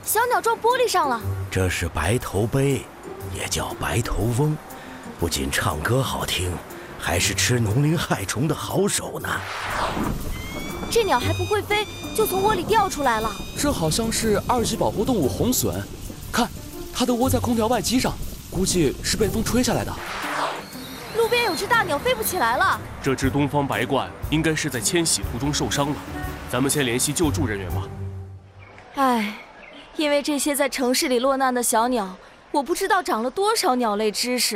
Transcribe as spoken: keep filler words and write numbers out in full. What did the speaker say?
小鸟撞玻璃上了。 这是白头鹎，也叫白头翁，不仅唱歌好听，还是吃农灵害虫的好手呢。 这鸟还不会飞，就从窝里掉出来了。 这好像是二级保护动物红隼，看，它的窝在空调外机上，估计是被风吹下来的。 路边有只大鸟飞不起来了。 这只东方白鹳应该是在迁徙途中受伤了，咱们先联系救助人员吧。 唉，因为这些在城市里落难的小鸟，我不知道长了多少鸟类知识。